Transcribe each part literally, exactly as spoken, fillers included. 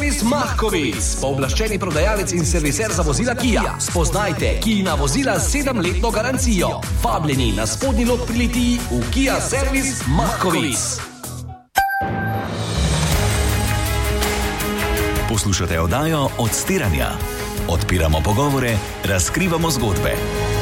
Servis Mahkovic, pooblaščeni prodajalec in serviser za vozila Kia. Spoznajte Kijina vozila z sedemletno garancijo. Vabljeni na spodnji lok pri Litiji v Kia Servis Mahkovic. Poslušate oddajo Odstiranja. Odpiramo pogovore, razkrivamo zgodbe.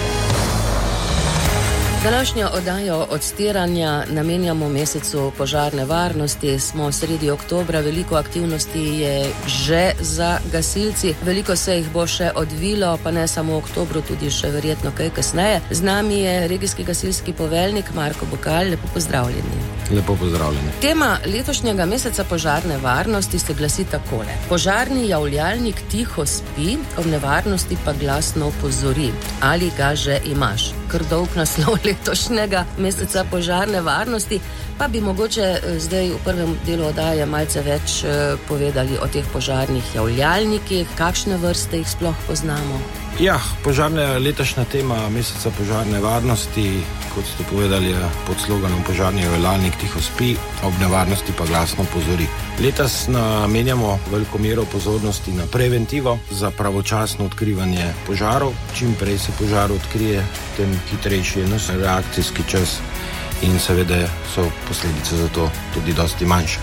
Današnjo oddajo Odstiranja namenjamo mesecu požarne varnosti. Smo sredi oktobra, veliko aktivnosti je že za gasilci. Veliko se jih bo še odvilo, pa ne samo v oktobru, tudi še verjetno kaj kasneje. Z nami je regijski gasilski poveljnik Marko Bokal. Lepo pozdravljeni. Lepo pozdravljeni. Tema letošnjega meseca požarne varnosti se glasi takole. Požarni javljalnik tiho spi, ob nevarnosti pa glasno opozori. Ali ga že imaš? Kar dolg naslov letošnjega meseca požarne varnosti, pa bi mogoče zdaj v prvem delu oddaje malce več povedali o teh požarnih javljalnikih, kakšne vrste jih sploh poznamo. Ja, požarna letošnja tema meseca požarne varnosti, kot ste povedali, je pod sloganom Požarni javljalnik tiho spi, ob nevarnosti pa glasno opozori. Letos namenjamo veliko mero pozornosti na preventivo za pravočasno odkrivanje požarov. Čim prej se požar odkrije, tem hitrejši je naš reakcijski čas in seveda so posledice za to tudi dosti manjše.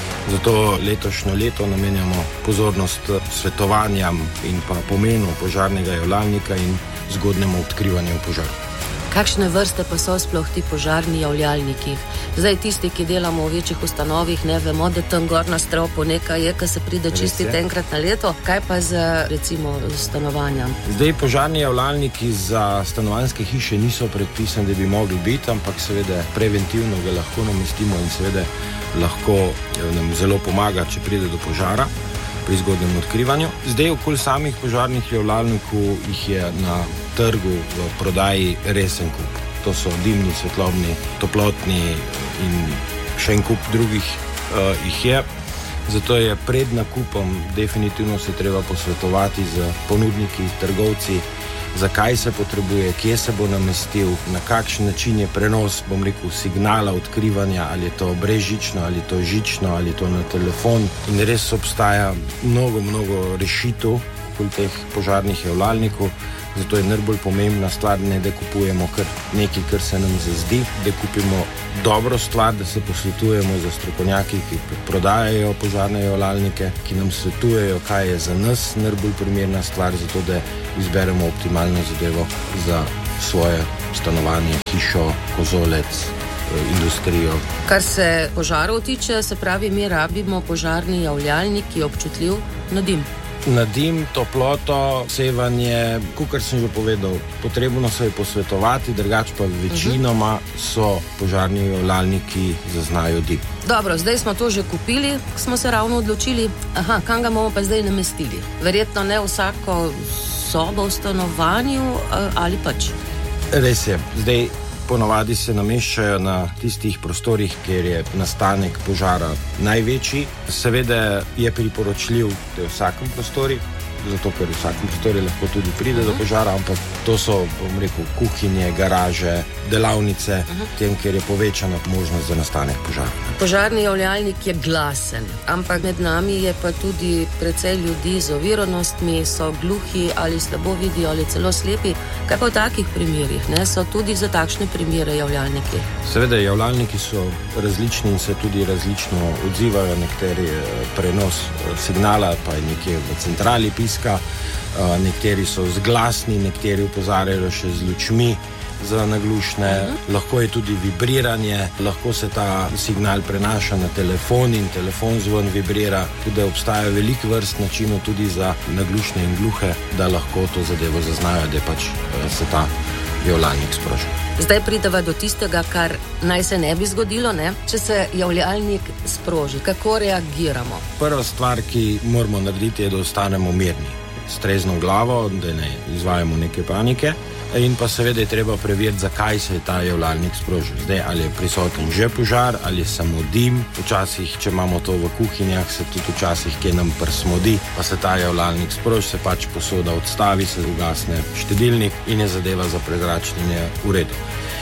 Zato letošnjo leto namenjamo pozornost svetovanjem in pa pomenu požarnega javljalnika in zgodnjemu odkrivanju požarov. Kakšne vrste pa so sploh ti požarni javljalniki? Zdaj tisti, ki delamo v večjih ustanovih, ne vemo, da tam gor na stropu nekaj je, ki se pride čistiti enkrat na leto. Kaj pa za recimo stanovanja? Zdaj požarni javljalniki za stanovanjske hiše niso predpisani, da bi mogli biti, ampak seveda preventivno ga lahko namestimo in seveda lahko nam zelo pomaga, če pride do požara pri zgodnjem odkrivanju. Zdaj okoli samih požarnih javljalnikov jih je na trgu v prodaji resen kup. To so dimni, svetlobni, toplotni in še en kup drugih uh, jih je. Zato je pred nakupom definitivno se treba posvetovati z ponudniki, trgovci, zakaj se potrebuje, kje se bo namestil, na kakšen način je prenos, bom rekel, signala odkrivanja, ali je to brezžično, ali je to žično, ali je to na telefon. In res obstaja mnogo, mnogo rešitev okoli teh požarnih javljalnikov. Zato je najbolj pomembna stvar, ne da kupujemo kar nekaj, kar se nam zazdi, da kupimo dobro stvar, da se posvetujemo za strokovnjaki, ki prodajajo požarne javljalnike, ki nam svetujejo, kaj je za nas najbolj primerna stvar, zato da izberemo optimalno zadevo za svoje stanovanje, hišo, kozolec, industrijo. Kar se požarov tiče, se pravi, mi rabimo požarni javljalnik, ki je občutljiv na dim. Na dim, toploto, sevanje, kakor sem že povedal, potrebno se je posvetovati, drugače pa večinoma so požarni javljalniki zaznajo dim. Dobro, zdaj smo to že kupili, smo se ravno odločili, aha, kam ga bomo pa zdaj namestili? Verjetno ne vsako sobo v stanovanju ali pač? Res je, zdaj ponavadi se nameščajo na tistih prostorih, kjer je nastanek požara največji. Seveda je priporočljiv, da je v vsakem prostori, zato ker v vsakem prostori lahko tudi pride do požara, ampak to so, bom rekel, kuhinje, garaže, delavnice, tem, kjer je povečana možnost za nastanek požara. Požarni javljalnik je glasen, ampak med nami je pa tudi precej ljudi z oviranostmi, so gluhi ali slabo vidijo ali celo slepi. Kaj pa v takih primerih, ne? So tudi za takšne primere javljalniki? Seveda, javljalniki so različni in se tudi različno odzivajo. Nekateri prenos signala pa je nekje v centrali piska, nekateri so zglasni, nekateri opozarjajo še z lučmi za naglušne, uh-huh. Lahko je tudi vibriranje, lahko se ta signal prenaša na telefon in telefon zvon vibrira, tudi obstaja veliko vrst načinov tudi za naglušne in gluhe, da lahko to zadevo zaznajo, da pač se ta javljalnik sproži. Zdaj prideva do tistega, kar naj se ne bi zgodilo, ne? Če se javljalnik sproži, kako reagiramo? Prva stvar, ki moramo narediti, je, da ostanemo mirni, s trezno glavo, da ne izvajamo neke panike. In pa seveda je treba preveriti, zakaj se je ta javljalnik sprožil. Zdaj, ali je prisoten že požar, ali je samo dim. Včasih, če imamo to v kuhinjah, se tudi včasih kje nam prsmodi, pa se ta javljalnik sproži, se pač posoda odstavi, se ugasne štedilnik in je zadeva za prezračenje v redu.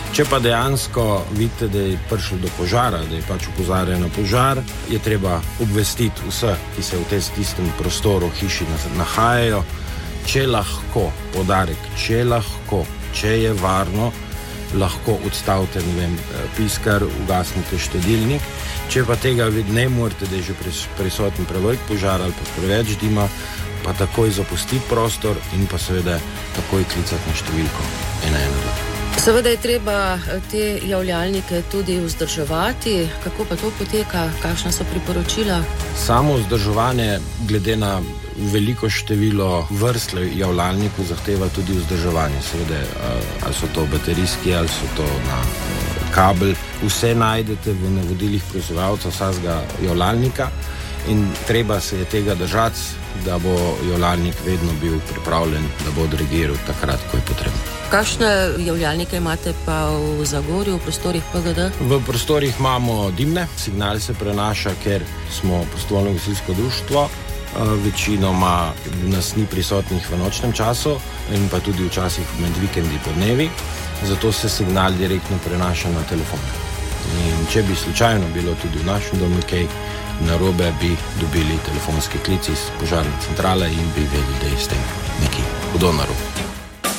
Če pa dejansko vidite, da je prišlo do požara, da je pač opozarja na požar, je treba obvestiti vse, ki se v tistem prostoru hiši nahajajo. Če lahko, poudarek, če lahko, če je varno, lahko odstavite, ne vem, piskar, ugasnite štedilnik. Če pa tega ne morete, da je že prisoten prevelik požar ali pa preveč dima, pa takoj zapustiti prostor in pa seveda takoj klicati na številko ena ena dva. Seveda je treba te javljalnike tudi vzdrževati. Kako pa to poteka? Kakšna so priporočila? Samo vzdrževanje glede na veliko število vrst javljalnikov zahteva tudi vzdrževanje. Seveda, ali so to baterijski, ali so to na kabel. Vse najdete v navodilih proizvajalca vsakega javljalnika in treba se je tega držati, da bo javljalnik vedno bil pripravljen, da bo odreagiral takrat, ko je potrebno. Kakšne javljalnike imate pa v Zagorju, v prostorih P G D? V prostorih imamo dimne, signal se prenaša, ker smo prostovoljno gasilsko društvo. Večinoma nas ni prisotnih v nočnem času in pa tudi včasih med vikendi po dnevi, zato se signal direktno prenaša na telefon. In če bi slučajno bilo tudi v našem domu kaj narobe, bi dobili telefonski klic iz požarne centrale in bi vedeli, da je s tem nekaj hudo narobe.